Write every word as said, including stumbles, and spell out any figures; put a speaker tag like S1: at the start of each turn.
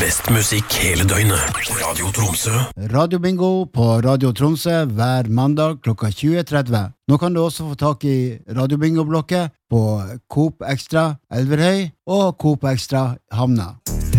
S1: Best musikk hele døgnet. Radio Tromsø.
S2: Radio Bingo på Radio Tromsø hver mandag klokka tjue tretti. Nå kan du også få tak i Radio Bingo-blokket på Coop Extra Elverhøy og Coop Extra Havna.